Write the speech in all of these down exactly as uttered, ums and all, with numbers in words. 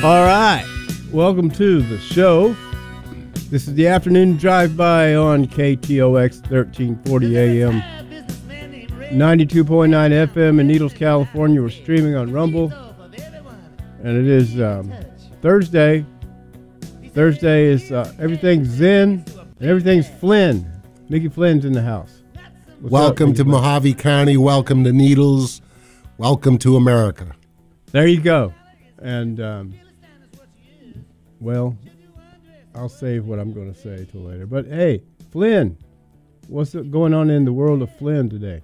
All right, welcome to the show. This is the afternoon drive-by on K T O X thirteen forty A M, ninety-two point nine F M in Needles, California. We're streaming on Rumble, and it is um, Thursday. Thursday is uh, everything's Zen and everything's Flynn. Mickey Flynn's in the house. What's welcome up, to Flynn? Mojave County. Welcome to Needles. Welcome to America. There you go. And, um, well, I'll save what I'm going to say till later. But, hey, Flynn, what's going on in the world of Flynn today?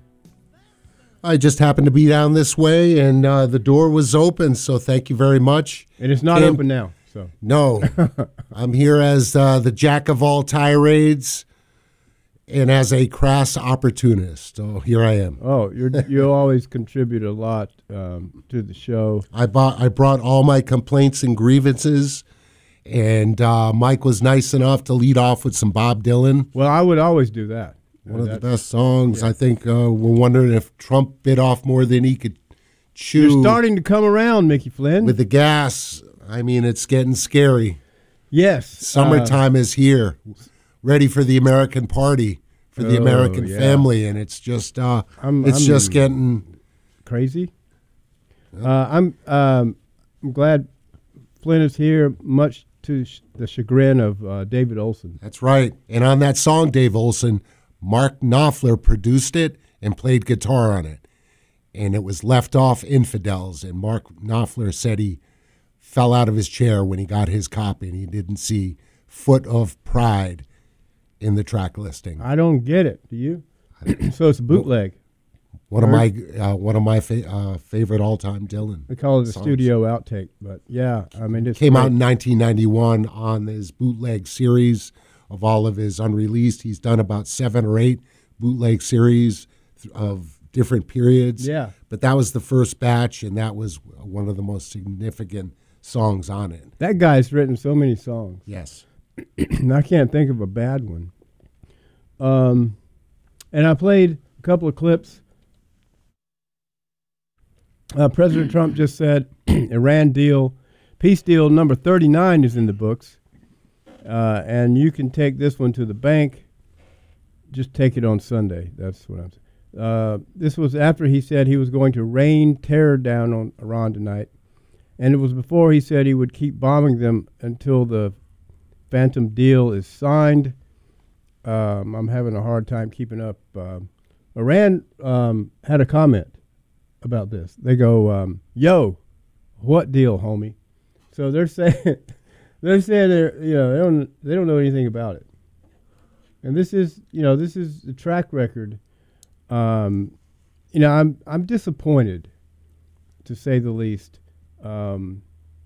I just happened to be down this way, and uh, the door was open, so thank you very much. And it's not Can't, open now. So No. I'm here as uh, the jack of all tirades and as a crass opportunist. So here I am. Oh, you're, you always contribute a lot um, to the show. I bought, I brought all my complaints and grievances, and uh, Mike was nice enough to lead off with some Bob Dylan. Well, I would always do that. One of That's, the best songs. yeah. I think uh, we're wondering if Trump bit off more than he could chew. You're starting to come around, Mickey Flynn. With the gas. I mean, it's getting scary. yes. Summertime uh, is here, ready for the American party, for the Oh, American yeah. family, and it's just, uh, I'm- it's I'm- just getting crazy. Uh, I'm um, I'm glad Flynn is here, much to sh- the chagrin of uh, David Olson. That's right. And on that song, Dave Olson, Mark Knopfler produced it and played guitar on it, and it was Left Off Infidels. And Mark Knopfler said he fell out of his chair when he got his copy, and he didn't see Foot of Pride in the track listing. I don't get it. Do you? So it's a bootleg. One of my uh, one of my fa- uh, favorite all time Dylan. They call it a songs. studio outtake, but yeah, I mean it's Came great. out in nineteen ninety-one on his bootleg series of all of his unreleased. He's done about seven or eight bootleg series of different periods. Yeah. But that was the first batch, and that was one of the most significant songs on it. That guy's written so many songs. Yes. And I can't think of a bad one. Um, and I played a couple of clips. Uh, President Trump just said Iran deal, peace deal number thirty-nine is in the books. Uh, and you can take this one to the bank. Just take it on Sunday. That's what I'm saying. Uh, this was after he said he was going to rain terror down on Iran tonight. And it was before he said he would keep bombing them until the phantom deal is signed. Um, I'm having a hard time keeping up. Uh, Iran um, had a comment about this. They go, um, "Yo, what deal, homie?" So they're saying, they're saying they're you know they don't they don't know anything about it. And this is you know this is the track record. Um, you know I'm I'm disappointed, to say the least, um,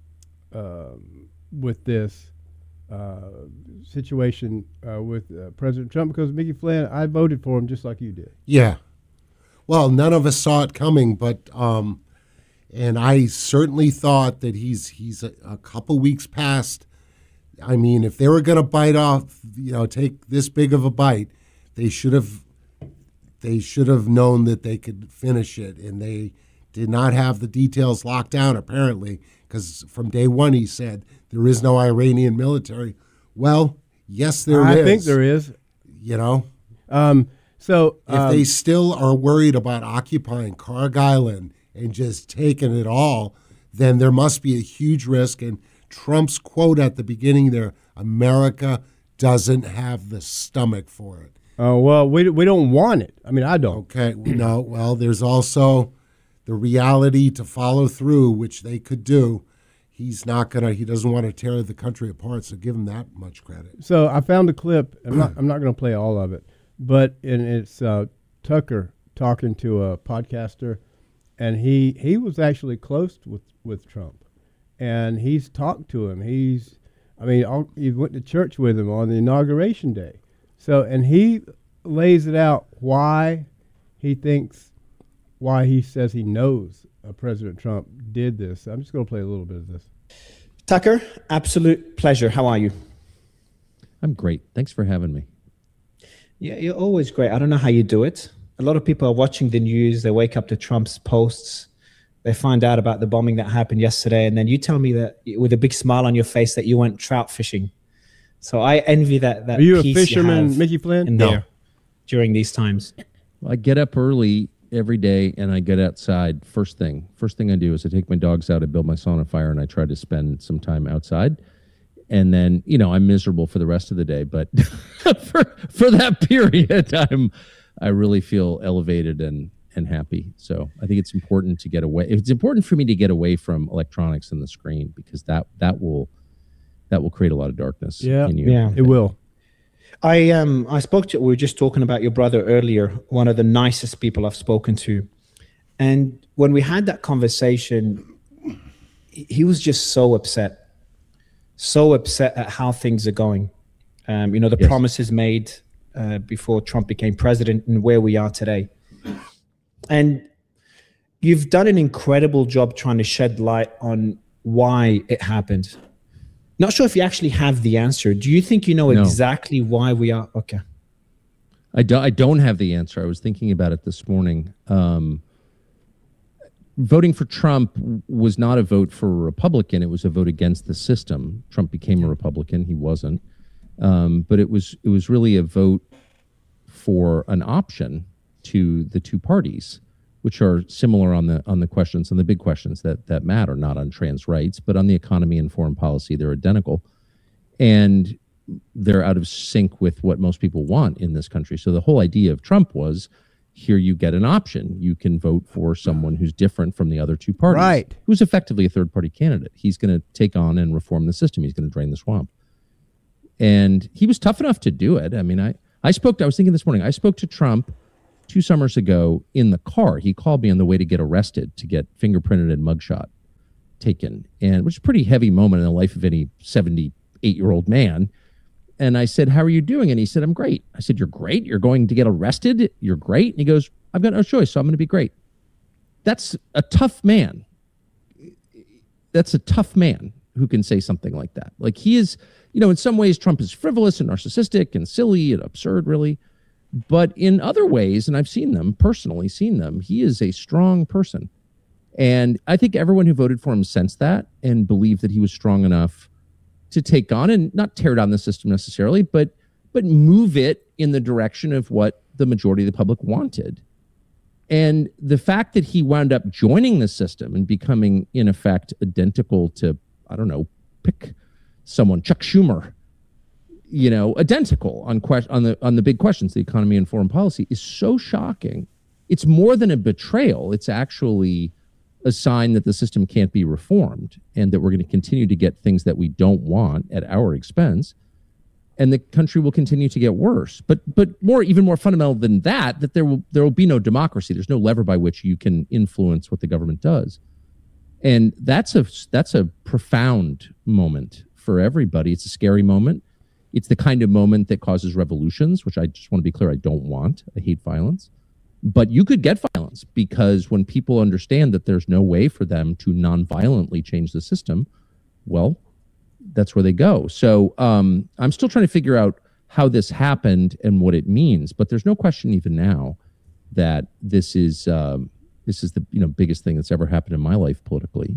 uh, with this uh, situation uh, with uh, President Trump, because Mickey Flynn, I voted for him just like you did. Yeah. Well, none of us saw it coming, but um, and I certainly thought that he's he's a, a couple weeks past. I mean, if they were going to bite off, you know, take this big of a bite, they should have they should have known that they could finish it, and they did not have the details locked down apparently, because from day one he said there is no Iranian military. Well, yes, there I is. think there is. You know. Um, so If um, they still are worried about occupying Carg Island and just taking it all, then there must be a huge risk. And Trump's quote at the beginning there, America doesn't have the stomach for it. Oh, well, we we don't want it. I mean, I don't. Okay, no, well, there's also the reality to follow through, which they could do. He's not going to, he doesn't want to tear the country apart, so give him that much credit. So I found a clip. I'm not I'm not going to play all of it, but in, it's uh, Tucker talking to a podcaster, and he he was actually close with, with Trump, and he's talked to him. He's, I mean, all, he went to church with him on the inauguration day. So, and he lays it out why he thinks, why he says he knows uh, President Trump did this. I'm just going to play a little bit of this. Tucker, absolute pleasure. How are you? I'm great. Thanks for having me. Yeah, you're always great. I don't know how you do it. A lot of people are watching the news. They wake up to Trump's posts. They find out about the bombing that happened yesterday, and then you tell me that with a big smile on your face that you went trout fishing. So I envy that. that Are you a peace fisherman, you have Mickey Flynn? in No. there during these times. I get up early every day and I get outside. First thing, first thing I do is I take my dogs out, I build my sauna fire, and I try to spend some time outside. And then, you know, I'm miserable for the rest of the day, but for for that period, I'm I really feel elevated and and happy. So I think it's important to get away. It's important for me to get away from electronics and the screen, because that that will that will create a lot of darkness Yeah. in you. Yeah. It will. I um I spoke to we were just talking about your brother earlier, one of the nicest people I've spoken to. And when we had that conversation, he he was just so upset. So upset at how things are going. Um, you know, the Yes. promises made uh, before Trump became president and where we are today. And you've done an incredible job trying to shed light on why it happened. Not sure if you actually have the answer. Do you think you know No. exactly why we are? Okay. I, do, I don't have the answer. I was thinking about it this morning. Um, voting for Trump was not a vote for a Republican. It was a vote against the system. Trump became a Republican. He wasn't. Um, but it was it was really a vote for an option to the two parties, which are similar on the on the questions, on the big questions that that matter, not on trans rights, but on the economy and foreign policy. They're identical. And they're out of sync with what most people want in this country. So the whole idea of Trump was, here you get an option. You can vote for someone who's different from the other two parties. Right. Who's effectively a third-party candidate. He's going to take on and reform the system. He's going to drain the swamp. And he was tough enough to do it. I mean, I, I spoke, to, I was thinking this morning, I spoke to Trump two summers ago in the car. He called me on the way to get arrested, to get fingerprinted and mugshot taken. And which is a pretty heavy moment in the life of any seventy-eight-year-old man. And I said, how are you doing? And he said, I'm great. I said, you're great? You're going to get arrested? You're great? And he goes, I've got no choice, so I'm going to be great. That's a tough man. That's a tough man who can say something like that. Like, he is, you know, in some ways, Trump is frivolous and narcissistic and silly and absurd, really. But in other ways, and I've seen them, personally seen them, he is a strong person. And I think everyone who voted for him sensed that and believed that he was strong enough to take on and not tear down the system necessarily, but but move it in the direction of what the majority of the public wanted. And the fact that he wound up joining the system and becoming, in effect, identical to, I don't know, pick someone, Chuck Schumer, you know, identical on que- on the on the big questions, the economy and foreign policy, is so shocking. It's more than a betrayal. It's actually a sign that the system can't be reformed and that we're going to continue to get things that we don't want at our expense, and the country will continue to get worse. But but more, even more fundamental than that, that there will there will be no democracy. There's no lever by which you can influence what the government does, and that's a that's a profound moment for everybody. It's a scary moment. It's the kind of moment that causes revolutions, which I just want to be clear, I don't want. I hate violence. But you could get violence, because when people understand that there's no way for them to non-violently change the system, well, that's where they go. So um, I'm still trying to figure out how this happened and what it means. But there's no question even now that this is um, this is the you know biggest thing that's ever happened in my life politically.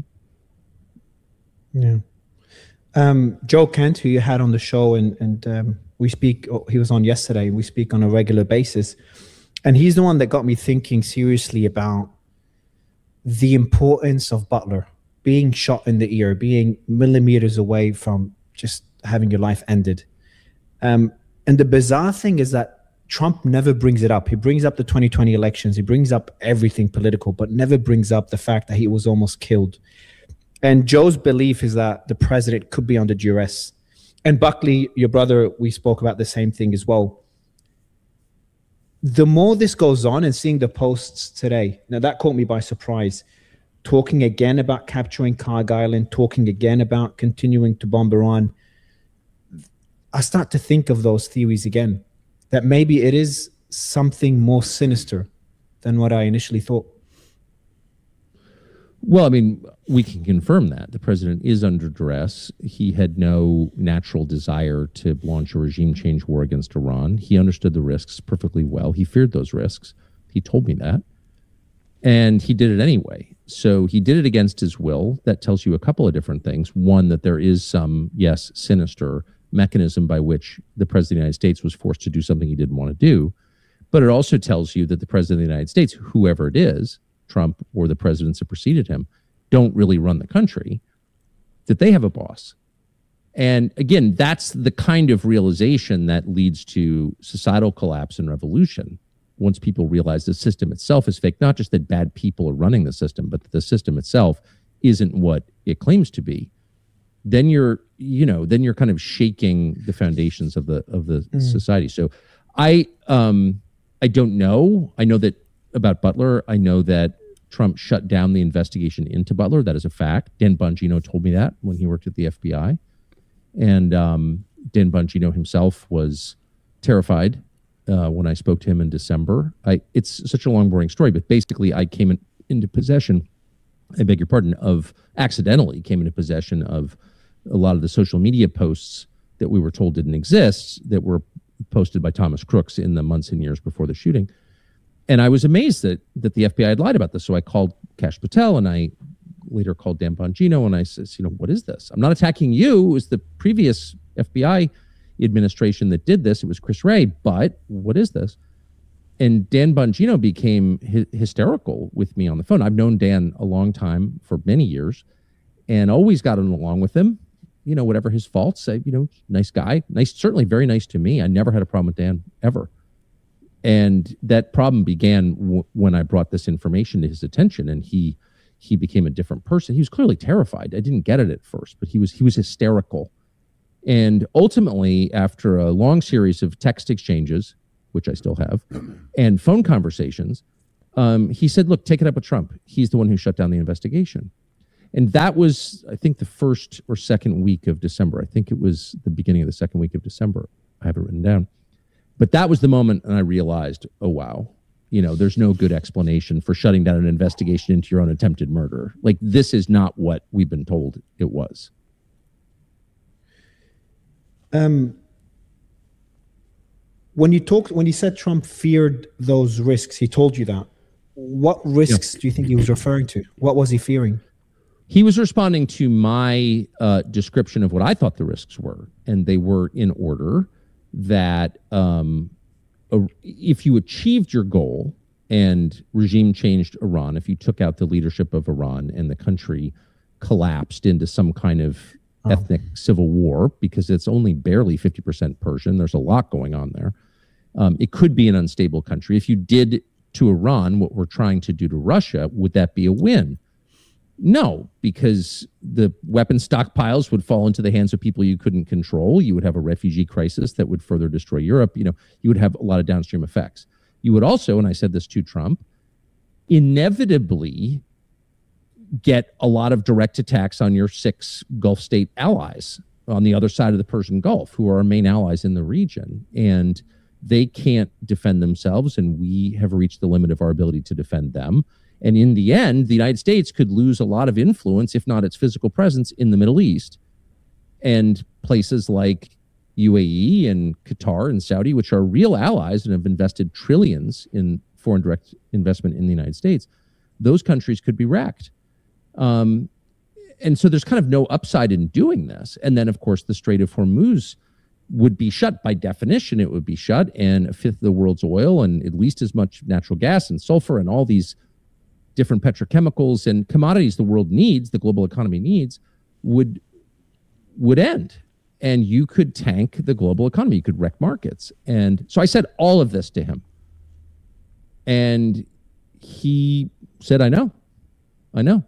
Yeah. Um, Joe Kent, who you had on the show, and and um, we speak. Oh, he was on yesterday. We speak on a regular basis. And he's the one that got me thinking seriously about the importance of Butler being shot in the ear, being millimeters away from just having your life ended. Um, and the bizarre thing is that Trump never brings it up. He brings up the twenty twenty elections. He brings up everything political, but never brings up the fact that he was almost killed. And Joe's belief is that the president could be under duress. And Buckley, your brother, we spoke about the same thing as well. The more this goes on, and seeing the posts today, now that caught me by surprise, talking again about capturing Cargill Island, talking again about continuing to bomb Iran, I start to think of those theories again, that maybe it is something more sinister than what I initially thought. Well, I mean, we can confirm that. The president is under duress. He had no natural desire to launch a regime change war against Iran. He understood the risks perfectly well. He feared those risks. He told me that. And he did it anyway. So he did it against his will. That tells you a couple of different things. One, that there is some, yes, sinister mechanism by which the president of the United States was forced to do something he didn't want to do. But it also tells you that the president of the United States, whoever it is, Trump or the presidents that preceded him, don't really run the country, that they have a boss. And again, that's the kind of realization that leads to societal collapse and revolution. Once people realize the system itself is fake, not just that bad people are running the system, but that the system itself isn't what it claims to be, then you're, you know, then you're kind of shaking the foundations of the of the mm. society. So I um I don't know. I know that about Butler. I know that Trump shut down the investigation into Butler. That is a fact. Dan Bongino told me that when he worked at the F B I. And um, Dan Bongino himself was terrified uh, when I spoke to him in December. I, it's such a long, boring story, but basically I came in, into possession, I beg your pardon, of accidentally came into possession of a lot of the social media posts that we were told didn't exist that were posted by Thomas Crooks in the months and years before the shooting. And I was amazed that that the F B I had lied about this. So I called Kash Patel and I later called Dan Bongino and I says, you know, what is this? I'm not attacking you. It was the previous F B I administration that did this. It was Chris Wray, but what is this? And Dan Bongino became hy- hysterical with me on the phone. I've known Dan a long time, for many years, and always gotten along with him. You know, whatever his faults, I, you know, nice guy, nice, certainly very nice to me. I never had a problem with Dan, ever. And that problem began w- when I brought this information to his attention, and he he became a different person. He was clearly terrified. I didn't get it at first, but he was he was hysterical. And ultimately, after a long series of text exchanges, which I still have, and phone conversations, um, he said, look, take it up with Trump. He's the one who shut down the investigation. And that was, I think, the first or second week of December. I think it was the beginning of the second week of December. I have it written down. But that was the moment, and I realized, oh, wow, you know, there's no good explanation for shutting down an investigation into your own attempted murder. Like, this is not what we've been told it was. Um, when you talked, when you said Trump feared those risks, he told you that. What risks yeah. do you think he was referring to? What was he fearing? He was responding to my uh, description of what I thought the risks were, and they were in order that um, a, if you achieved your goal and regime changed Iran, if you took out the leadership of Iran and the country collapsed into some kind of oh. ethnic civil war, because it's only barely fifty percent Persian, there's a lot going on there. Um, it could be an unstable country. If you did to Iran what we're trying to do to Russia, would that be a win? No, because the weapon stockpiles would fall into the hands of people you couldn't control. You would have a refugee crisis that would further destroy Europe. You know, you would have a lot of downstream effects. You would also, and I said this to Trump, inevitably get a lot of direct attacks on your six Gulf state allies on the other side of the Persian Gulf, who are our main allies in the region. And they can't defend themselves, and we have reached the limit of our ability to defend them. And in the end, the United States could lose a lot of influence, if not its physical presence, in the Middle East. And places like U A E and Qatar and Saudi, which are real allies and have invested trillions in foreign direct investment in the United States, those countries could be wrecked. Um, and so there's kind of no upside in doing this. And then, of course, the Strait of Hormuz would be shut. By definition, it would be shut, and a fifth of the world's oil and at least as much natural gas and sulfur and all these different petrochemicals and commodities the world needs, the global economy needs, would would end. And you could tank the global economy. You could wreck markets. And so I said all of this to him. And he said, I know. I know.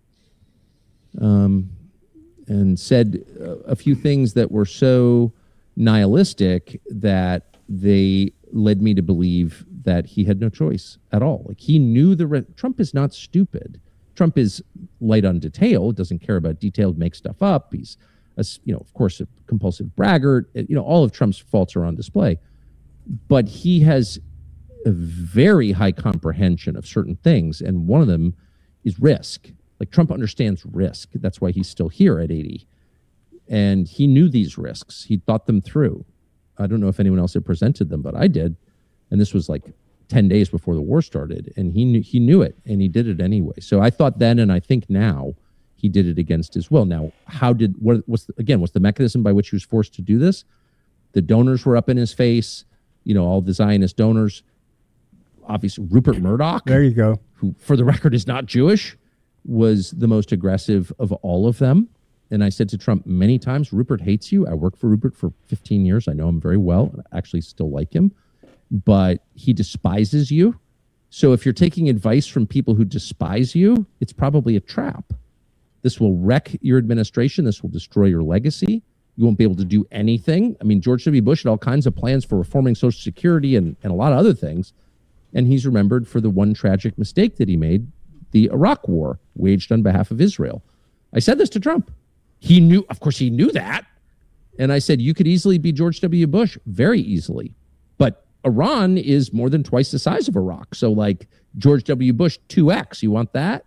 Um, and said a few things that were so nihilistic that they led me to believe that he had no choice at all. Like, he knew the re- Trump is not stupid. Trump is light on detail, doesn't care about detail, makes stuff up. He's, a, you know, of course, a compulsive braggart. You know, all of Trump's faults are on display. But he has a very high comprehension of certain things, and one of them is risk. Like, Trump understands risk. That's why he's still here at eighty. And he knew these risks. He thought them through. I don't know if anyone else had presented them, but I did. And this was like ten days before the war started, and he knew, he knew it, and he did it anyway. So I thought then, and I think now, he did it against his will. Now, how did, what was, the, again, what's the mechanism by which he was forced to do this? The donors were up in his face, you know, all the Zionist donors. Obviously, Rupert Murdoch, There you go. who, for the record, is not Jewish, was the most aggressive of all of them. And I said to Trump many times, Rupert hates you. I worked for Rupert for fifteen years. I know him very well. I actually still like him. But he despises you. So if you're taking advice from people who despise you, it's probably a trap. This will wreck your administration. This will destroy your legacy. You won't be able to do anything. I mean, George W. Bush had all kinds of plans for reforming Social Security and, and a lot of other things. And he's remembered for the one tragic mistake that he made, the Iraq war waged on behalf of Israel. I said this to Trump. He knew, of course, he knew that. And I said, you could easily be George W. Bush, very easily. But Iran is more than twice the size of Iraq. So like George W. Bush, two X, you want that?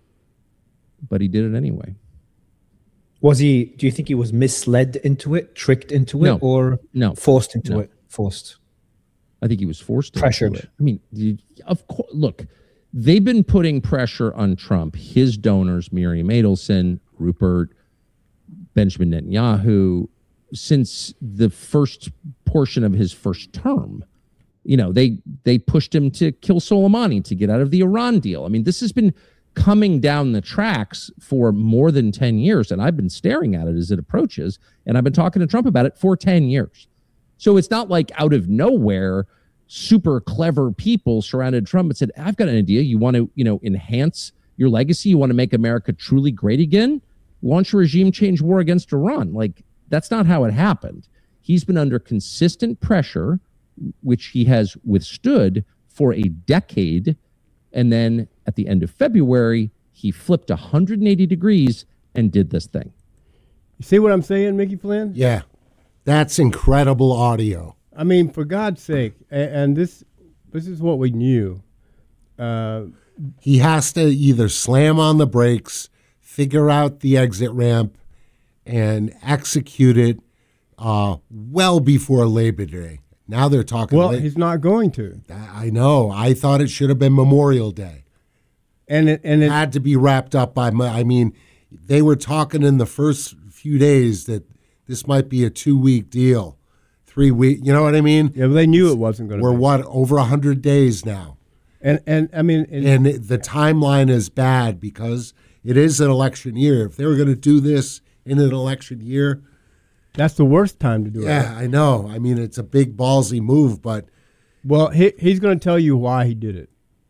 But he did it anyway. Was he, do you think he was misled into it, tricked into it, No. or No. forced into No. it? Forced. I think he was forced to Pressured. do it. I mean, you- of course, look, they've been putting pressure on Trump, his donors, Miriam Adelson, Rupert, Benjamin Netanyahu, since the first portion of his first term. You know, they they pushed him to kill Soleimani to get out of the Iran deal. I mean, this has been coming down the tracks for more than ten years, and I've been staring at it as it approaches, and I've been talking to Trump about it for ten years. So it's not like out of nowhere, super clever people surrounded Trump and said, I've got an idea. You want to, you know, enhance your legacy? You want to make America truly great again? Launch a regime change war against Iran. Like, that's not how it happened. He's been under consistent pressure, which he has withstood for a decade. And then at the end of February, he flipped one hundred eighty degrees and did this thing. You see what I'm saying, Mickey Flynn? Yeah, that's incredible audio. I mean, for God's sake, and, and this this is what we knew. Uh, He has to either slam on the brakes, figure out the exit ramp, and execute it uh, well before Labor Day. Now they're talking. well, la- he's not going to, I know. I thought it should have been Memorial Day. and it and it Had to be wrapped up by. Mo- I mean, they were talking in the first few days that this might be a two-week deal, three week. You know what I mean? yeah, they knew it wasn't going to. We're be. what over a hundred days now. And and I mean, and, And it- the timeline is bad because it is an election year. If they were going to do this in an election year, that's the worst time to do yeah, it. I know. I mean, it's a big ballsy move, but Well, he he's going to tell you why he did it.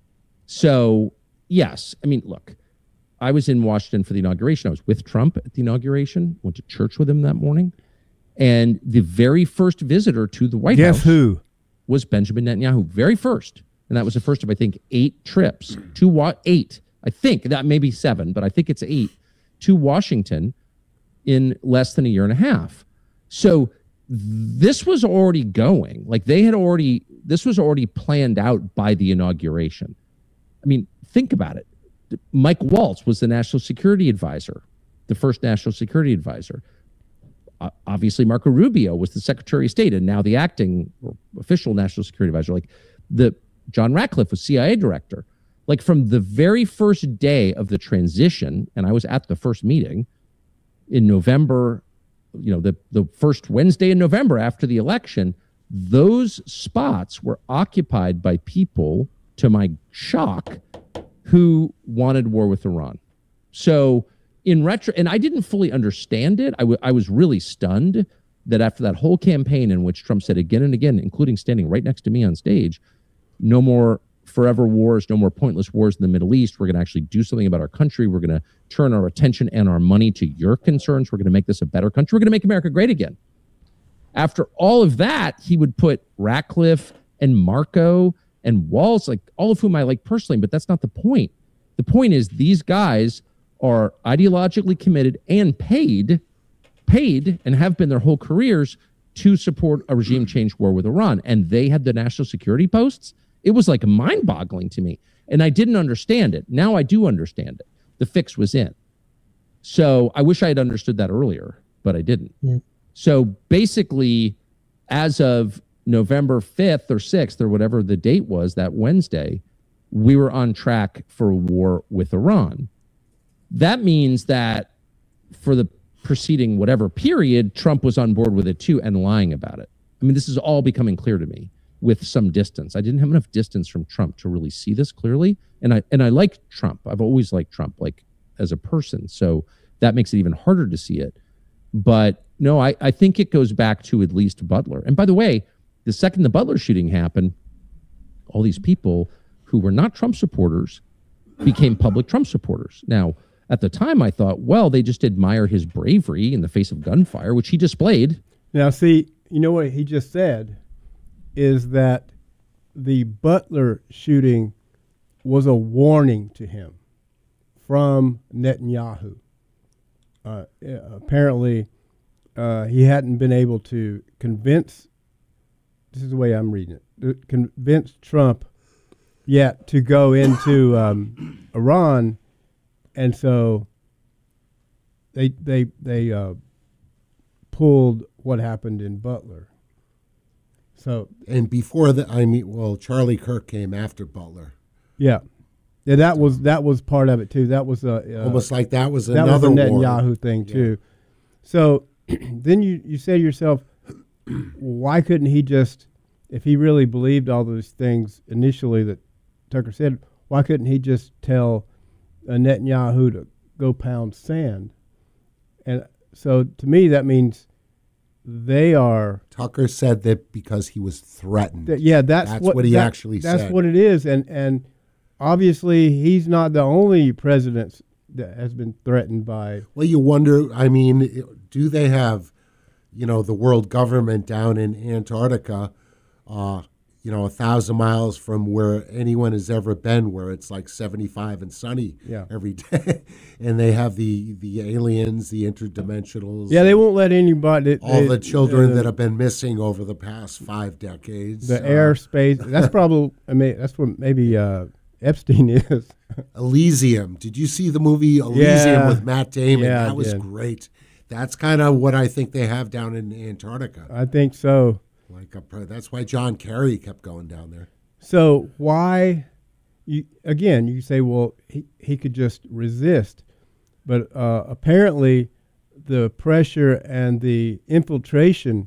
So, yes, I mean, look, I was in Washington for the inauguration. I was with Trump at the inauguration, went to church with him that morning. And the very first visitor to the White Guess House who? was Benjamin Netanyahu, very first. And that was the first of, I think, eight trips to what? Eight. I think that may be seven, but I think it's eight to Washington in less than a year and a half. So this was already going. Like they had already, this was already planned out by the inauguration. I mean, think about it. Mike Waltz was the national security advisor, the first national security advisor. Uh, obviously, Marco Rubio was the Secretary of State and now the acting or official national security advisor. Like the John Ratcliffe was C I A director. Like from the very first day of the transition, and I was at the first meeting in November, you know, the, the first Wednesday in November after the election, those spots were occupied by people, to my shock, who wanted war with Iran. So in retro, and I didn't fully understand it. I, w- I was really stunned that after that whole campaign in which Trump said again and again, including standing right next to me on stage, no more forever wars, no more pointless wars in the Middle East. We're going to actually do something about our country. We're going to turn our attention and our money to your concerns. We're going to make this a better country. We're going to make America great again. After all of that, he would put Ratcliffe and Marco and Walz, like all of whom I like personally, but that's not the point. The point is these guys are ideologically committed and paid, paid and have been their whole careers to support a regime change war with Iran. And they had the national security posts. It was like mind boggling to me. And I didn't understand it. Now I do understand it. The fix was in. So I wish I had understood that earlier, but I didn't. Yeah. So basically, as of November fifth or sixth or whatever the date was, that Wednesday, we were on track for a war with Iran. That means that for the preceding whatever period, Trump was on board with it too and lying about it. I mean, this is all becoming clear to me with some distance. I didn't have enough distance from Trump to really see this clearly. And I and I like Trump. I've always liked Trump, like as a person. So that makes it even harder to see it. But no, I, I think it goes back to at least Butler. And by the way, the second the Butler shooting happened, all these people who were not Trump supporters became public Trump supporters. Now, at the time, I thought, well, they just admire his bravery in the face of gunfire, which he displayed. Now, see, you know what he just said is that the Butler shooting was a warning to him from Netanyahu. Uh, apparently, uh, he hadn't been able to convince, this is the way I'm reading it, to convince Trump yet to go into um, Iran. And so they they they uh, pulled what happened in Butler. So And before that, I mean, well, Charlie Kirk came after Butler. yeah, yeah, that was that was part of it too. That was a uh, Almost like that was that another was a war. Netanyahu thing Yeah. too. So then you you say to yourself, why couldn't he just, if he really believed all those things initially that Tucker said, why couldn't he just tell uh, Netanyahu to go pound sand? And so to me that means they are Tucker said that because he was threatened. that, yeah that's, That's what, what he that- actually that's said. what it is. And and obviously he's not the only president that has been threatened by. Well, you wonder, I mean, do they have, you know, the world government down in Antarctica, uh, you know, a thousand miles from where anyone has ever been, where it's like seventy-five and sunny Yeah. every day. And they have the, the aliens, the interdimensionals. Yeah, they won't let anybody. all they- the children uh, that have been missing over the past five decades. the Uh, airspace. That's probably. I mean, that's what maybe uh, Epstein is. Elysium. Did you see the movie Elysium Yeah. with Matt Damon? Yeah, I that was did. great. That's kind of what I think they have down in Antarctica. I think so. Like a, pre- that's why John Kerry kept going down there. So why? You again? You say, well, he he could just resist, but uh, apparently, the pressure and the infiltration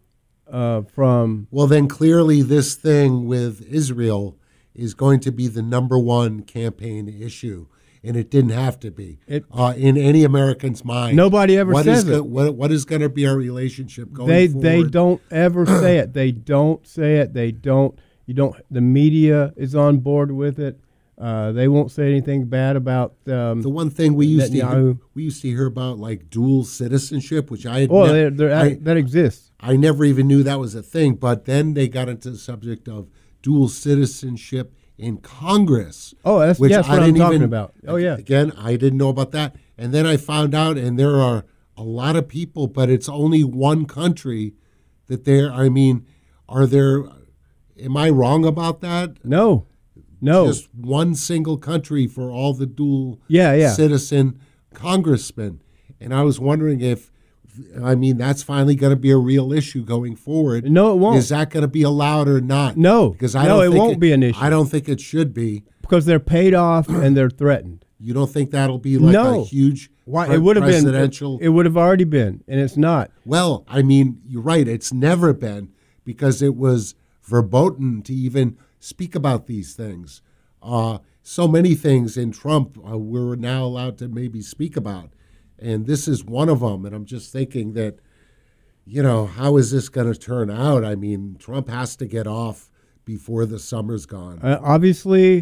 uh, from Well, then clearly this thing with Israel is going to be the number one campaign issue, and it didn't have to be It- uh, in any American's mind. Nobody ever what says is it. go- what, what is going to be our relationship going they forward? they don't ever say it. They don't say it. They don't. You don't. The media is on board with it. Uh, they won't say anything bad about. Um, The one thing we used to hear, Netanyahu. we used to hear about like dual citizenship, which I had oh, ne- they're, they're, I, that exists. I never even knew that was a thing. But then they got into the subject of dual citizenship in Congress. Oh, that's, which yeah, that's I what I'm didn't talking even- about. Oh, yeah. Again, I didn't know about that. And then I found out, and there are a lot of people, but it's only one country that there, I mean, are there, am I wrong about that? No, no. Just one single country for all the dual Yeah, yeah. citizen congressmen. And I was wondering if, I mean, that's finally going to be a real issue going forward. No, it won't. Is that going to be allowed or not? No. because I No, don't it think won't be an issue. I don't think it should be. because they're paid off and they're threatened. You don't think that'll be like No. a huge Why pre- it would have been? presidential? It, it would have already been, and it's not. Well, I mean, you're right. It's never been because it was verboten to even speak about these things. Uh, so many things in Trump uh, we're now allowed to maybe speak about, and this is one of them. And I'm just thinking that, you know, how is this going to turn out? I mean, Trump has to get off before the summer's gone. Uh, obviously,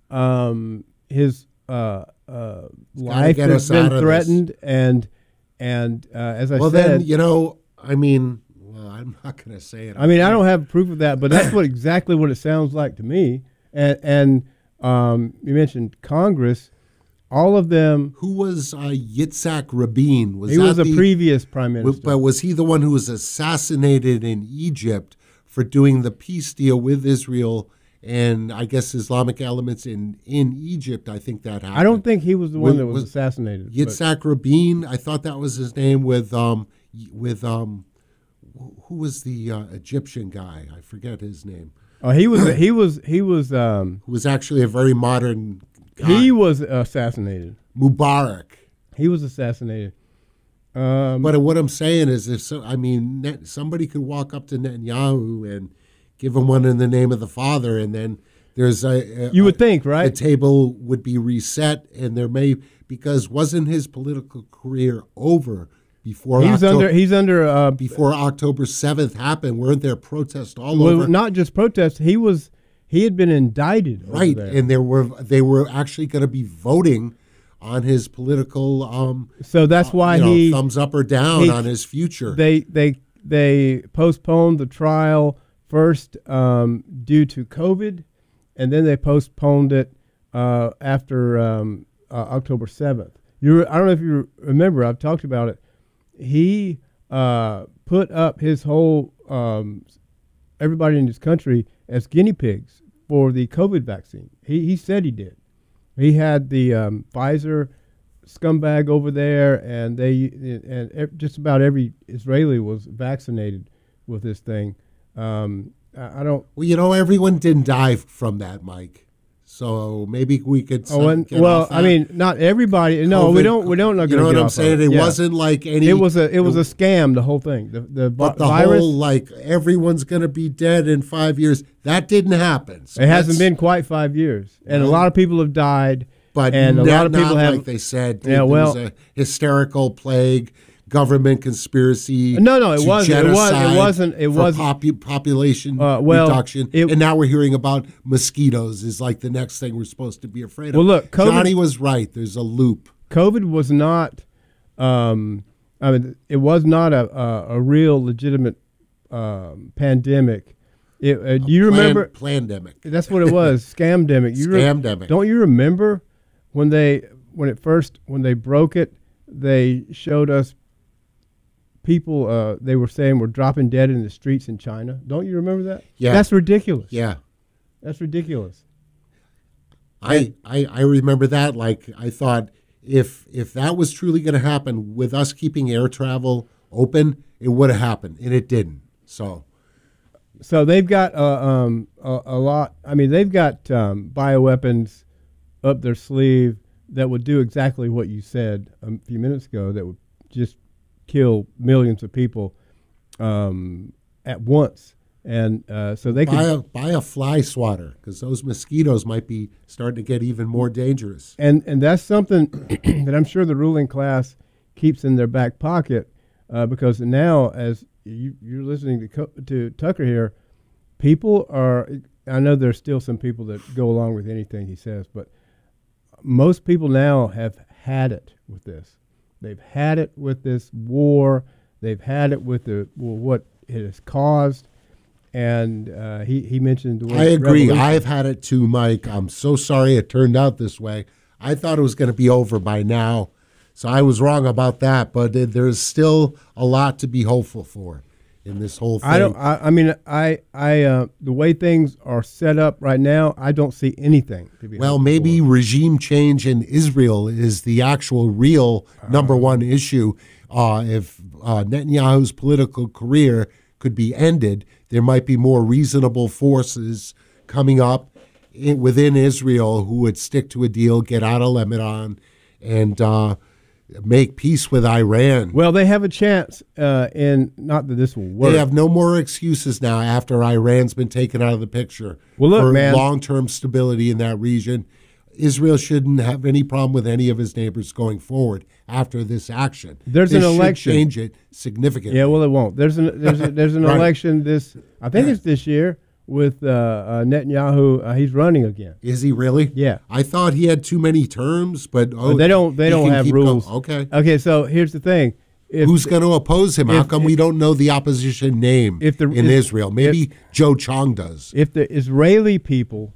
um, his uh, uh, life get has us out been of this. threatened, and and uh, as I well, said, then, you know, I mean, well, I'm not going to say it. I mean, I don't have proof of that, but that's what exactly what it sounds like to me. And and um, you mentioned Congress, all of them. Who was uh, Yitzhak Rabin? Was He that was a the, previous prime w- minister. But was he the one who was assassinated in Egypt for doing the peace deal with Israel and I guess Islamic elements in, in Egypt? I think that happened. I don't think he was the one Was- that was, was assassinated. but- Yitzhak Rabin. I thought that was his name with um y- with um who was the uh, Egyptian guy? I forget his name. Oh, he was he was he was um, Who was actually a very modern guy. he was assassinated. Mubarak. He was assassinated. Um, But what I'm saying is, if so, I mean, Net, somebody could walk up to Netanyahu and give him one in the name of the Father, and then there's a, a you would think, the right? table would be reset, and there may because wasn't his political career over before He's Octo- under he's under uh, before October seventh happened? Weren't there protests all well, over? not just protests. He was he had been indicted, over Right, there. and there were they were actually going to be voting on his political, um, So that's why you know, he thumbs up or down he- on his future. they they they postponed the trial first um, due to COVID, and then they postponed it uh, after um, uh, October seventh. You I don't know if you remember. I've talked about it. He uh, put up his whole um, everybody in his country as guinea pigs for the COVID vaccine. He he said he did. He had the um, Pfizer scumbag over there, and they and ev- just about every Israeli was vaccinated with this thing. Um, I, I don't. Well, you know, everyone didn't die from that, Mike. So maybe we could. Oh, and, get well, off I that. mean, not everybody. No, we COVID, don't. We don't. Not You gonna know what get I'm off of saying? It, It Yeah. wasn't like any. It was a. It was a scam. The whole thing. The the vi- But the virus. whole like everyone's going to be dead in five years. That didn't happen. So it hasn't that's- been quite five years, and a Well, lot of people have died. But and a not, lot of people not have. like they said. Yeah, there well- was a hysterical plague, government conspiracy. No, no, it to wasn't. It was- it genocide wasn't- it for wasn't- popu- population Uh, well, reduction. it- and now we're hearing about mosquitoes. Is like the next thing we're supposed to be afraid of. Well, look, COVID- Johnny was right. There's a loop. COVID was not. Um, I mean, it was not a a, a real legitimate um, pandemic. It, uh, do you Plan- remember? Plandemic. That's what it was. Scamdemic. You re- Scamdemic. Don't you remember when they when it first when they broke it? They showed us people. Uh, they were saying were dropping dead in the streets in China. Don't you remember that? Yeah. That's ridiculous. Yeah. That's ridiculous. I, I I remember that. Like I thought, if if that was truly going to happen with us keeping air travel open, it would have happened, and it didn't. So So they've got uh, um, a, a lot. I mean, they've got um, bioweapons up their sleeve that would do exactly what you said a few minutes ago. That would just kill millions of people um, at once. And uh, so they buy could. a buy a fly swatter because those mosquitoes might be starting to get even more dangerous. And and that's something that I'm sure the ruling class keeps in their back pocket uh, because now, as you, you're listening to Co- to Tucker here, people are. I know there's still some people that go along with anything he says, but most people now have had it with this. They've had it with this war. They've had it with the well, what it has caused. And uh, he, he mentioned the word I agree. revolution. I've had it too, Mike. I'm so sorry it turned out this way. I thought it was going to be over by now, so I was wrong about that. But uh, there's still a lot to be hopeful for in this whole thing. I don't. I, I mean, I, I, uh, the way things are set up right now, I don't see anything to be. Well, hopeful maybe for. regime change in Israel is the actual real number one issue. Uh, if uh, Netanyahu's political career could be ended, there might be more reasonable forces coming up in, within Israel who would stick to a deal, get out of Lebanon, and uh, make peace with Iran. Well, they have a chance. Uh, in not that this will work. They have no more excuses now after Iran's been taken out of the picture Well, look, for man. long-term stability in that region. Israel shouldn't have any problem with any of his neighbors going forward after this action. There's This an should election. change it significantly. Yeah, well, it won't. There's an there's a, there's an Right. election this. I think it's this year with uh, uh, Netanyahu. Uh, he's running again. Is he really? Yeah. I thought he had too many terms, but oh, But they don't they he don't can have keep rules. going. Okay. Okay. So here's the thing. If, Who's going to oppose him? How if- come if- we don't know the opposition name If the- in if- Israel? Maybe Joe Chong does. if the Israeli people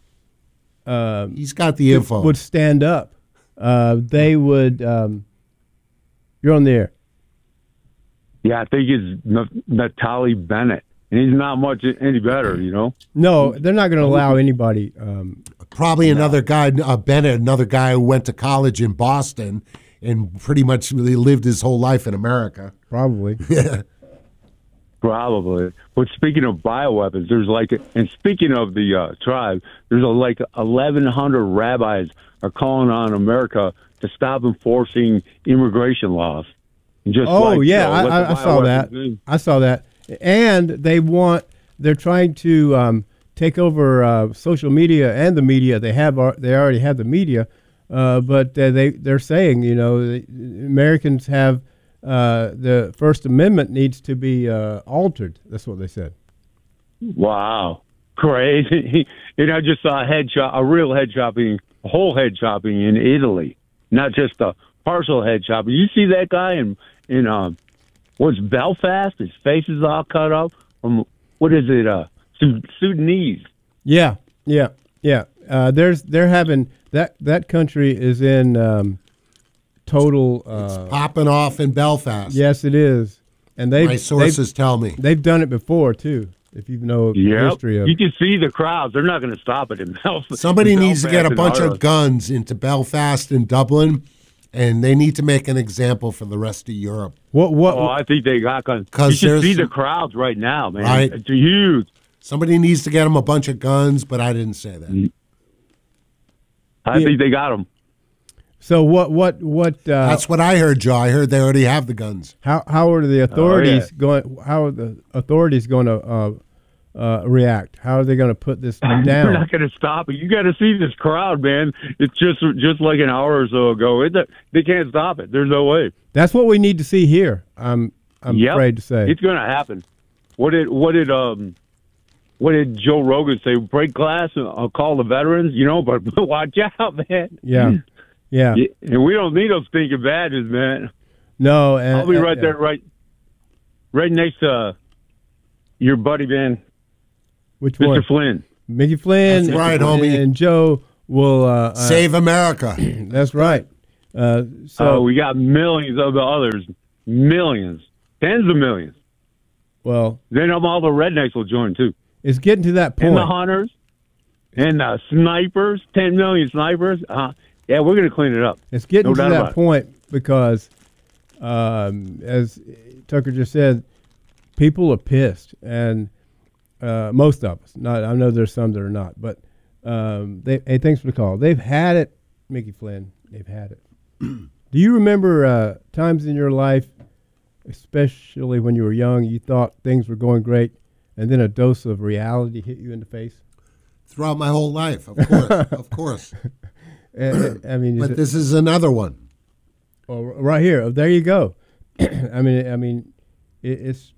um, He's got the info. would stand up, uh, they would. Um, you're on the air. Yeah, I think it's N- Natalie Bennett, and he's not much any better, you know. No, they're not going to allow anybody. Um, Probably another guy, uh, Bennett, another guy who went to college in Boston and pretty much really lived his whole life in America. probably. Probably. But speaking of bioweapons, there's like, and speaking of the uh, tribe, there's a, like eleven hundred rabbis are calling on America to stop enforcing immigration laws. Just oh like, yeah, uh, let I, the I saw that. bioweapons in. I saw that, and they want. They're trying to um, take over uh, social media and the media. They have. al- They already have the media, uh, but uh, they they're saying, you know, the Americans have uh, the First Amendment needs to be uh, altered. That's what they said. Wow, crazy! And I just saw a head shop, a real head chopping, a whole head chopping in Italy, not just a partial head chopping. You see that guy in in um, what's Belfast? His face is all cut off. From what is it? Uh, Sud- Sudanese. Yeah, yeah, yeah. Uh, there's they're having that that country is in um, total. Uh, Popping off in Belfast. yes, it is, and they My sources tell me. they've done it before too. If you know the Yep. history of You it. can see the crowds. They're not going to stop it in Belfast. Somebody in needs to get a Belfast bunch and of Ireland. guns into Belfast and Dublin, and they need to make an example for the rest of Europe. What what Oh, I think they got guns. 'Cause You should there's- see the crowds right now, man. Right. It's huge. Somebody needs to get them a bunch of guns, but I didn't say that. I Yeah. think they got them. so what what what uh, That's what I heard, Joe. I heard they already have the guns. how how are the authorities yeah. going? How are the authorities going to uh, uh, react? How are they going to put this They're down? not going to stop it. You got to see this crowd, man. It's just just like an hour or so ago. It, they can't stop it. There's no way. That's what we need to see here. I'm I'm Yep. afraid to say. It's going to happen. What did what did um what did Joe Rogan say? Break glass and I'll call the veterans. You know, but watch out, man. yeah, yeah. Yeah, and we don't need those stinking badges, man. No, and, I'll be and- right there, right, right next to uh, your buddy, man, Which Mister one? Flynn. Mickey Flynn. That's right, and, homie. And Joe will uh, uh, Save America. That's right. Uh, so So we got millions of the others, millions, tens of millions. well, Then all the rednecks will join too, it's getting to that and the point. hunters, and the snipers, ten million snipers. Uh, yeah, we're gonna clean it up. It's getting No to doubt that about it. point because, um, as Tucker just said, people are pissed, and uh, most of us. Not, I know there's some that are not, but um, they. Hey, thanks for the call. They've had it, Mickey Flynn. They've had it. Do you remember uh, times in your life, especially when you were young, you thought things were going great, and then a dose of reality hit you in the face? Throughout my whole life, of course, of course. Uh, I mean, is But it- this is another one. Oh, right here. Oh, there you go. I mean, I mean, it, it's.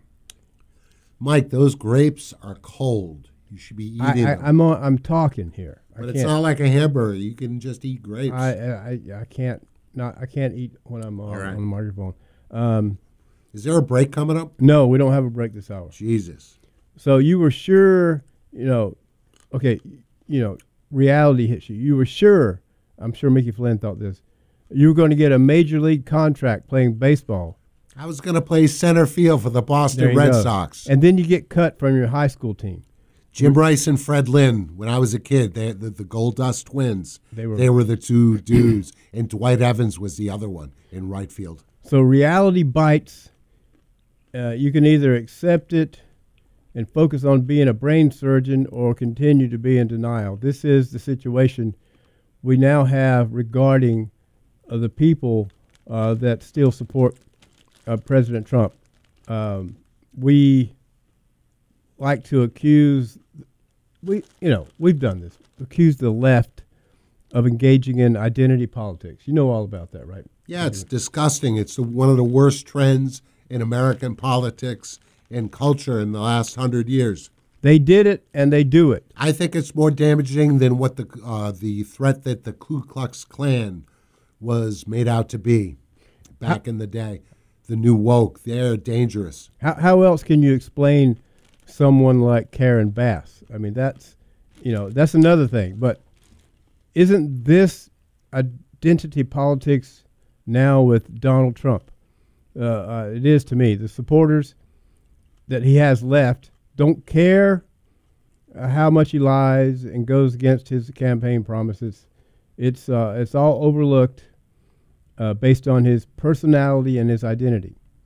Mike, those grapes are cold. You should be eating I, I, them. I'm on. I'm talking here. I but can't. it's not like a hamburger. You can just eat grapes. I, I I can't not. I can't eat when I'm on, All right. on the microphone. Um, Is there a break coming up? no, we don't have a break this hour. Jesus. So you were sure, you know, okay, you know, reality hits you. You were sure. I'm sure Mickey Flynn thought this. You were going to get a major league contract playing baseball. I was going to play center field for the There Boston you Red go. Sox. And then you get cut from your high school team. Jim Rice and Fred Lynn, when I was a kid, they the, the Gold Dust Twins. They were- they were the two dudes, and Dwight Evans was the other one in right field. So reality bites. Uh, you can either accept it and focus on being a brain surgeon or continue to be in denial. This is the situation we now have regarding uh, the people uh, that still support uh, President Trump. Um, we like to accuse, we you know, we've done this, accuse the left of engaging in identity politics. You know all about that, right? Yeah, it's disgusting. It's the, one of the worst trends in American politics and culture in the last hundred years. They did it and they do it. I think it's more damaging than what the uh, the threat that the Ku Klux Klan was made out to be back in the day. The new woke, they're dangerous. How how else can you explain someone like Karen Bass? I mean, that's you know that's another thing. But isn't this identity politics now with Donald Trump? Uh, uh, it is to me. The supporters that he has left don't care uh, how much he lies and goes against his campaign promises. It's uh, it's all overlooked uh, based on his personality and his identity.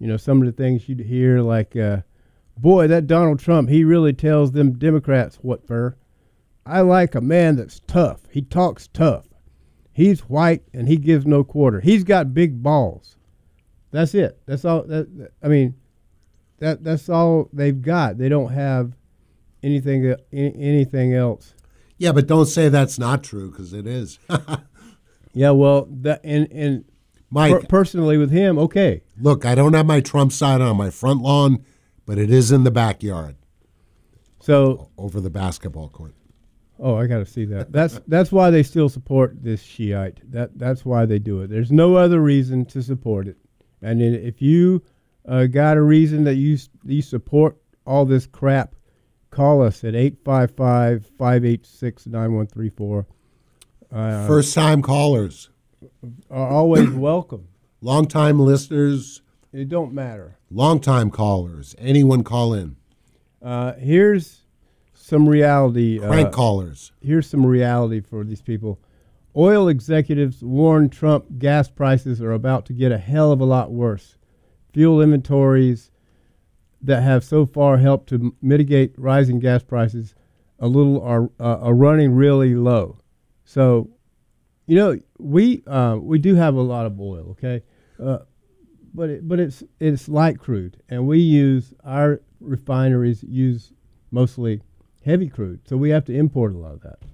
You know, some of the things you'd hear like, uh, boy, that Donald Trump, he really tells them Democrats what for. I like a man that's tough. He talks tough. He's white and he gives no quarter. He's got big balls. That's it. That's all. That, that- I mean, that that's all they've got. They don't have anything uh, any, anything else. Yeah, but don't say that's not true, because it is. Yeah, well, that and and Mike, per- personally with him, okay. look, I don't have my Trump sign on my front lawn, but it is in the backyard So, over the basketball court. oh, I got to see that. That's that's why they still support this Shiite. That that's why they do it. There's no other reason to support it. And then if you uh, got a reason that you you support all this crap, call us at eight five five, five eight six, nine one three four. Uh, First time callers, are always welcome. long time listeners, It don't matter. long time callers. Anyone call in. Uh, here's some reality. Crank uh, callers. Here's some reality for these people. Oil executives warn Trump gas prices are about to get a hell of a lot worse. Fuel inventories that have so far helped to m- mitigate rising gas prices a little are uh, are running really low. So, you know, we uh, we do have a lot of oil, okay, uh, but it, but it's it's light crude, and we use our refineries use mostly heavy crude, so we have to import a lot of that.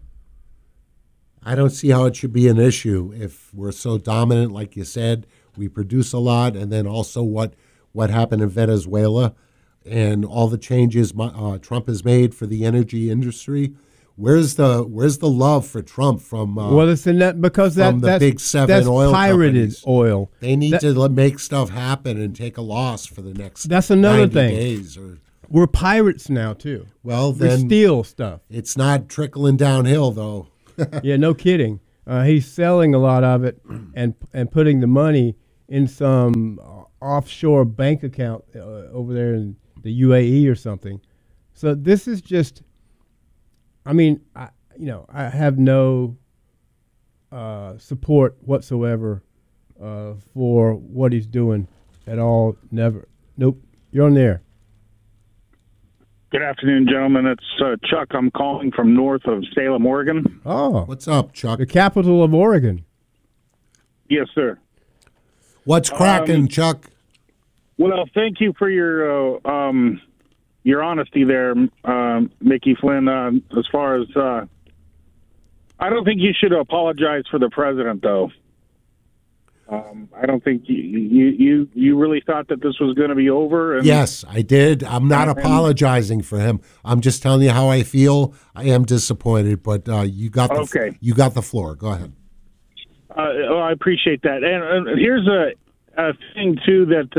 I don't see how it should be an issue if we're so dominant, like you said. We produce a lot, and then also what what happened in Venezuela and all the changes uh, Trump has made for the energy industry. Where's the where's the love for Trump from? Uh, Well, it's in that because that from the that's, big seven that's oil pirated companies. oil. they need that- to let- make stuff happen and take a loss for the next. That's another ninety thing. Days or, We're pirates now too. well, We then steal stuff. it's not trickling downhill though. Yeah, no kidding. Uh, he's selling a lot of it and and putting the money in some uh, offshore bank account uh, over there in the U A E or something. So this is just. I mean, I you know I have no uh, support whatsoever uh, for what he's doing at all. Never. Nope. You're on there. Good afternoon, gentlemen. It's uh, Chuck. I'm calling from north of Salem, Oregon. Oh, What's up, Chuck? the capital of Oregon. Yes, sir. What's cracking, Um, Chuck? Well, thank you for your uh, um, your honesty there, um, Mickey Flynn. Uh, as far as uh, I don't think you should apologize for the president, though. Um, I don't think you, you you you really thought that this was going to be over. And Yes, I did. I'm not And- apologizing for him. I'm just telling you how I feel. I am disappointed, but uh, you got the Okay. you got the floor. Go ahead. Uh, oh, I appreciate that. And, and here's a, a thing, too, that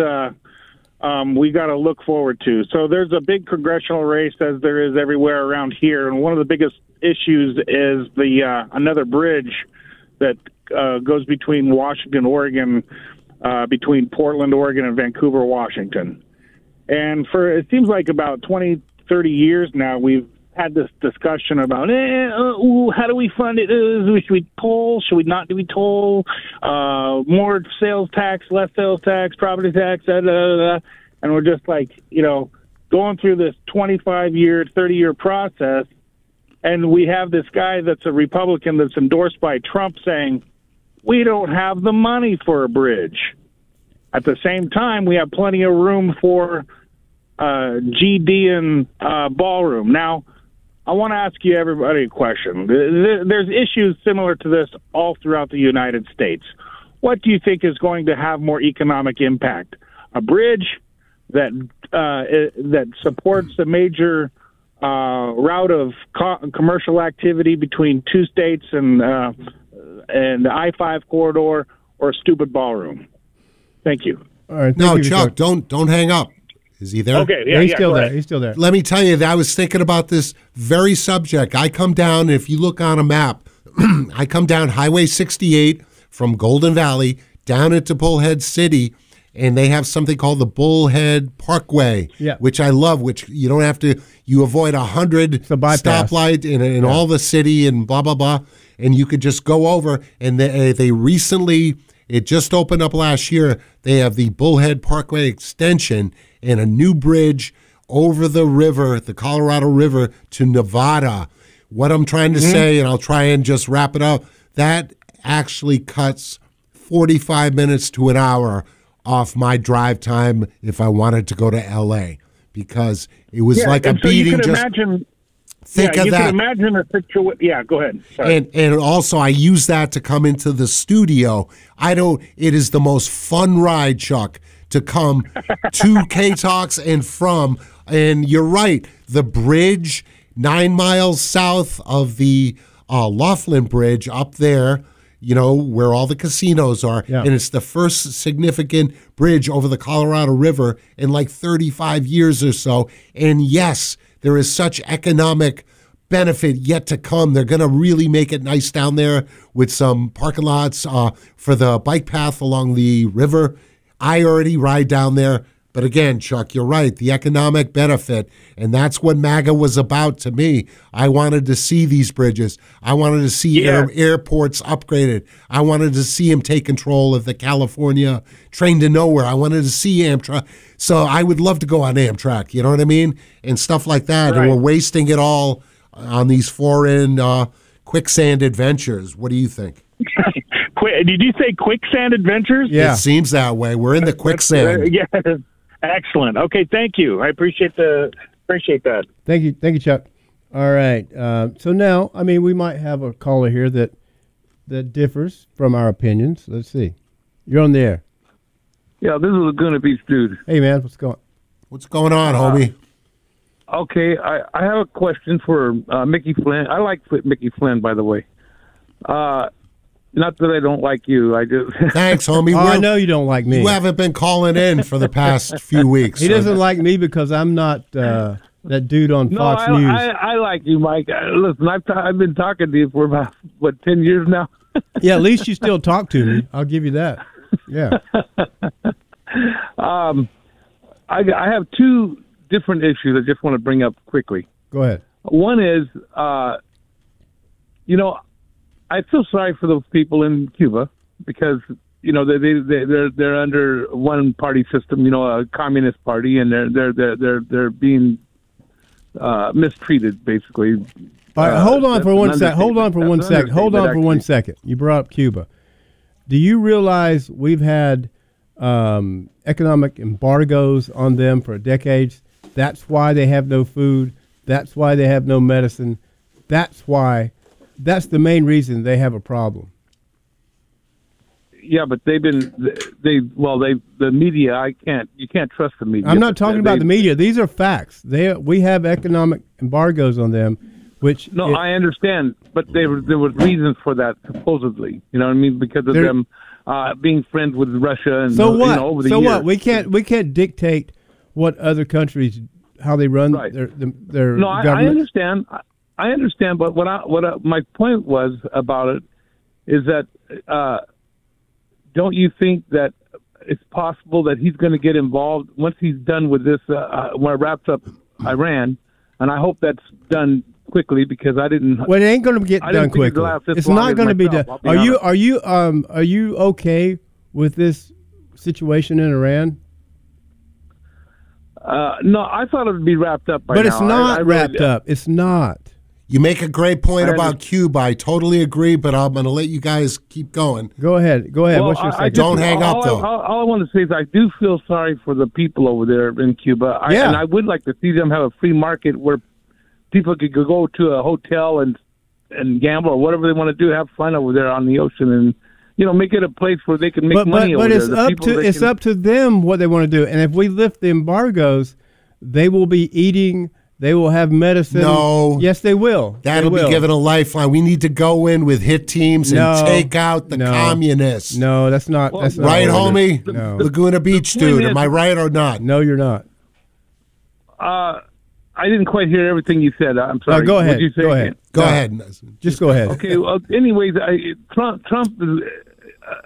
uh, um, we got to look forward to. So there's a big congressional race, as there is everywhere around here. And one of the biggest issues is the uh, another bridge that uh, goes between Washington, Oregon, uh, between Portland, Oregon, and Vancouver, Washington. And for it seems like about twenty, thirty years now, we've had this discussion about, eh, uh, ooh, how do we fund it? Uh, should we toll? Should we not do we toll? Uh, more sales tax, less sales tax, property tax, da, da, da, da. And we're just like, you know, going through this twenty-five year, thirty year process. And we have this guy that's a Republican that's endorsed by Trump saying, we don't have the money for a bridge. At the same time, we have plenty of room for uh, G D and uh, ballroom. Now, I want to ask you, everybody, a question. There's issues similar to this all throughout the United States. What do you think is going to have more economic impact? A bridge that uh, that supports a major uh, route of co- commercial activity between two states and uh, and the I five corridor, or a stupid ballroom? Thank you. All right. thank No, you, Chuck, don't don't hang up. Is he there? Okay, Yeah, yeah, he's yeah, still go there. ahead. He's still there. Let me tell you that I was thinking about this very subject. I come down, if you look on a map, I come down Highway sixty-eight from Golden Valley down into Bullhead City, and they have something called the Bullhead Parkway, Yeah. which I love, which you don't have to, you avoid a hundred a bypass. stoplight in, in all the city and blah, blah, blah, and you could just go over, and they, they recently It just opened up last year. They have the Bullhead Parkway extension and a new bridge over the river, the Colorado River, to Nevada. What I'm trying to mm-hmm. say, and I'll try and just wrap it up, that actually cuts forty-five minutes to an hour off my drive time if I wanted to go to L A, because it was yeah, like a so beating. You can just imagine, think yeah, of you that. can imagine a situation. Yeah, go ahead. Sorry. And and also I use that to come into the studio. I don't. It is the most fun ride, Chuck, to come to K-Talks and from. And you're right. The bridge nine miles south of the uh, Laughlin Bridge up there, you know, where all the casinos are. Yeah. And it's the first significant bridge over the Colorado River in like thirty-five years or so. And yes, there is such economic benefit yet to come. They're going to really make it nice down there with some parking lots uh, for the bike path along the river. I already ride down there. But again, Chuck, you're right. The economic benefit, and that's what MAGA was about to me. I wanted to see these bridges. I wanted to see Yeah. air, airports upgraded. I wanted to see him take control of the California train to nowhere. I wanted to see Amtrak. So I would love to go on Amtrak, you know what I mean? And stuff like that. Right. And we're wasting it all on these foreign uh, quicksand adventures. What do you think? Qu- Did you say quicksand adventures? Yeah. It seems that way. We're in the quicksand. Uh, yeah. Excellent. Okay, thank you. I appreciate the appreciate that. Thank you, thank you, Chuck. All right. Uh, so now, I mean, we might have a caller here that that differs from our opinions. Let's see. You're on the air. Yeah, this is Laguna Beach dude. Hey, man, what's going? What's going on, homie? Okay, I, I have a question for uh, Mickey Flynn. I like Mickey Flynn, by the way. Uh, not that I don't like you. I just Thanks, homie. Oh, I We're- know you don't like me. You haven't been calling in for the past few weeks. He so- doesn't like me because I'm not uh, that dude on no, Fox I, News. I, I like you, Mike. Uh, Listen, I've t- I've been talking to you for about what ten years now. Yeah, at least you still talk to me. I'll give you that. Yeah. um, I I have two different issues I just want to bring up quickly. Go ahead. One is, uh, you know, I feel sorry for those people in Cuba because you know they they they- they're they're under one party system, you know, a communist party, and they're they're they're they're they're being uh, mistreated basically. All right, Uh, hold on that's for an one sec. Hold on understatement. for That's one an second. Hold on for understatement, one actually. second. You brought up Cuba. Do you realize we've had um, economic embargoes on them for decades? That's why they have no food. That's why they have no medicine. That's why. That's the main reason they have a problem. Yeah, but they've been they well they the media. I can't you can't trust the media. I'm not but talking they- about they- the media. These are facts. They we have economic embargoes on them, which No, it- I understand, but there was there was reasons for that supposedly. You know what I mean? Because of There- them uh, being friends with Russia and so you what? know, over the so years. what? We can't we can't dictate what other countries how they run Right. their their, their No, I, I government. understand. I, I understand, but what I, what I, my point was about it is that uh, don't you think that it's possible that he's going to get involved once he's done with this? Uh, uh, when it wraps up Iran, and I hope that's done quickly because I didn't. Well, it ain't going to get I done didn't think it'd quickly. last this It's long not as going to be done. myself, I'll be Are you honest. are you um are you okay with this situation in Iran? Uh, no, I thought it would be wrapped up by But now. it's I- not I really- wrapped up. It's not. You make a great point I about under- Cuba. I totally agree, but I'm going to let you guys keep going. Go ahead. Go ahead. Well, What's your I- I second? just- Don't hang up, all though. I, all, all I want to say is I do feel sorry for the people over there in Cuba. I, Yeah. And I would like to see them have a free market where people could go to a hotel and and gamble or whatever they want to do, have fun over there on the ocean, and you know, make it a place where they can make but but, money over but it's there. The up people to that it's can- up to them what they want to do. And if we lift the embargoes, they will be eating. They will have medicine. No. Yes, they will. That'll They be will. given a lifeline. We need to go in with hit teams and No. take out the No. communists. No, that's not. Well, that's not Right, what it is. homie? No. Laguna Beach point dude. is- Am I right or not? No, you're not. Uh, I didn't quite hear everything you said. I'm sorry. No, go ahead. What'd you say Go again? ahead. Go No. ahead. Just go ahead. Okay. Well, anyways, I, Trump Trump is, uh,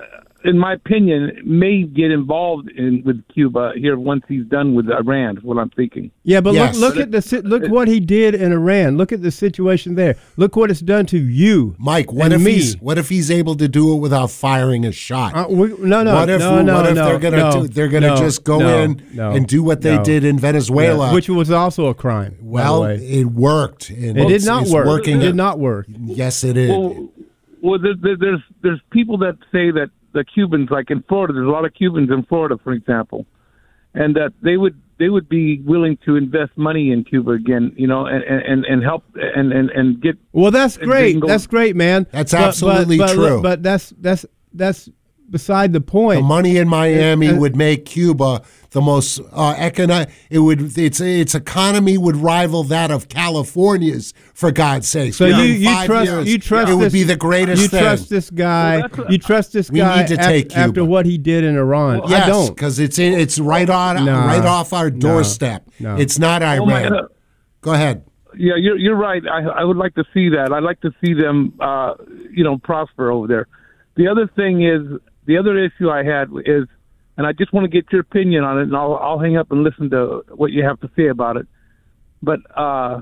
in my opinion, may get involved in with Cuba here once he's done with Iran. Is what I'm thinking. Yeah, but Yes. look, look at the si- look what he did in Iran. Look at the situation there. Look what it's done to you, Mike, what and if me. he's what if he's able to do it without firing a shot? Uh, we, no, no, what if no, no, what if no, they're gonna no, do, they're gonna no, just go no, in no, and do what they no. did in Venezuela, Yeah, which was also a crime. well, by the way. it worked. And It did it's- not it's work. Working. It did not work. Yes, it is. Well, well, there, there, there's there's people that say that the Cubans, like in Florida, there's a lot of Cubans in Florida, for example, and that they would they would be willing to invest money in Cuba again, you know, and and, and help and, and, and get. Well, that's They great. can go- That's great, man. That's But- but- absolutely but, true. But that's that's that's beside the point. The money in Miami And- would make Cuba the most uh, economic. It would its its economy would rival that of California's. For God's sake, So Within you, you five trust years, you trust it would this, be the greatest you thing. trust this guy. Well, that's- you trust this We guy need to af- take Cuba. after what he did in Iran. I Yes, don't. because it's in, it's right on Nah. right off our doorstep. No. It's not Oh Iran. my God. Go ahead. Yeah, you're you're right. I I would like to see that. I'd like to see them, uh, you know, prosper over there. The other thing is, the other issue I had is, and I just want to get your opinion on it, and I'll I'll hang up and listen to what you have to say about it. But uh,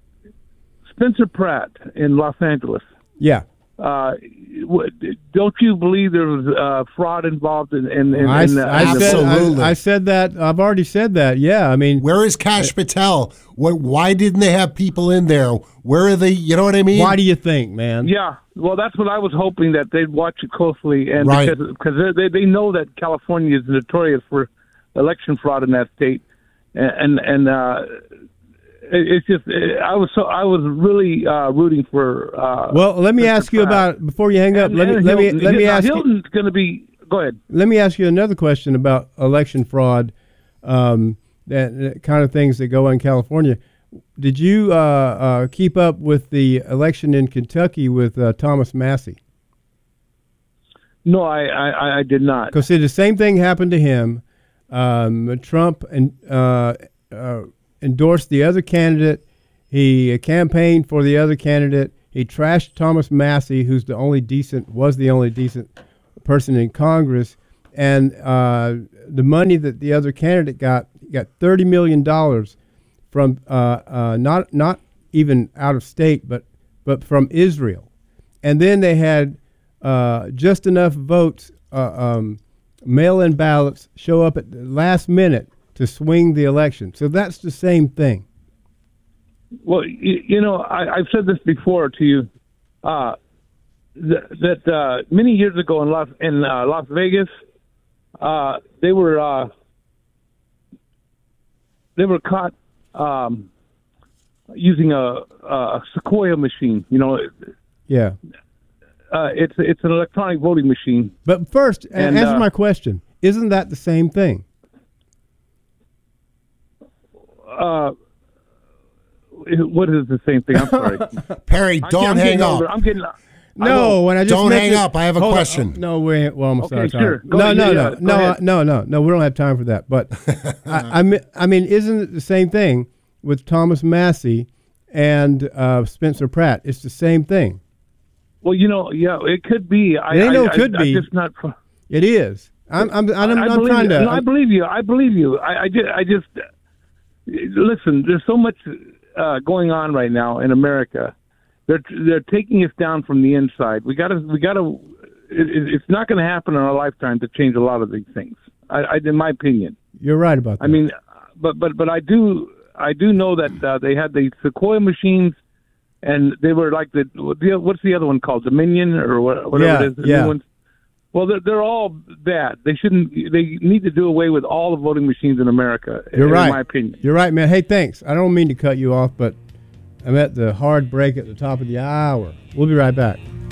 Spencer Pratt in Los Angeles. Yeah. Uh, w- don't you believe there was uh, fraud involved in? in, in, I, in uh, I said Absolutely. I, I said that. I've already said that. Yeah. I mean, Where is Cash Patel? What, why didn't they have people in there? Where are they? You know what I mean? why do you think, man? Yeah, well, that's what I was hoping, that they'd watch it closely, and Right. because because they they know that California is notorious for election fraud in that state, and and, and uh, it, it's just I was so I was really uh, rooting for. Uh, Well, let me Mister ask you Pratt. about before you hang up. And- Let me and let me Hilton. let me Now, ask you, Hilton's going to be. Go ahead. let me ask you another question about election fraud. Um, that, that kind of things that go on in California. Did you uh, uh, keep up with the election in Kentucky with uh, Thomas Massey? No, I I, I did not. Because the same thing happened to him. Um, Trump and, uh, uh, endorsed the other candidate. He uh, campaigned for the other candidate. He trashed Thomas Massey, who's the only decent, was the only decent person in Congress. And uh, the money that the other candidate got, he got thirty million dollars from uh, uh, not not even out of state, but but from Israel. And then they had uh, just enough votes, uh, um, mail-in ballots, show up at the last minute to swing the election. So that's the same thing. Well, you, you know, I, I've said this before to you, uh, th- that uh, many years ago in Las in uh, Las Vegas, uh, they were uh, they were caught um, using a, a Sequoia machine. You know, Yeah. uh, it's it's an electronic voting machine. But first, a- And, answer uh, my question. Isn't that the same thing? Uh, what is the same thing? I'm sorry. Perry, I'm- don't I'm hang getting up. older. I'm getting. I No, know. when I just Don't hang mentioned- up. I have a Hold on. question. No, we're well almost Okay, out of time. sure. Go no, ahead. no, Yeah, no, yeah. Go no, ahead. no, no, no. We don't have time for that. But I, I mean, I mean, isn't it the same thing with Thomas Massey and uh, Spencer Pratt? It's the same thing. Well, you know, yeah, it could be. I, It ain't no I, could I, be. I'm just not. It is. I'm. I'm. I'm, I I'm believe trying you. to. No, I believe you. I believe you. I, I just, I just listen. There's so much uh, going on right now in America. They're they're taking us down from the inside. We got to. We got to. It, it's not going to happen in our lifetime to change a lot of these things. I, I in my opinion. You're right about that. I mean, but but but I do I do know that uh, they had the Sequoia machines, and they were like the what's the other one called, Dominion or whatever Yeah, it is. The yeah. new ones. Well, they're, they're all bad. They shouldn't. They need to do away with all the voting machines in America. You're in right. my opinion. You're right, man. Hey, thanks. I don't mean to cut you off, but I'm at the hard break at the top of the hour. We'll be right back.